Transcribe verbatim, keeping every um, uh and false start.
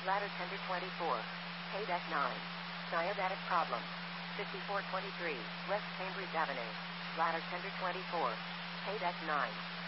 Ladder tender twenty-four. Paid F nine. Diabetic problem. fifty-four twenty-three, West Cambridge Avenue. Ladder tender twenty-four. Paid F nine.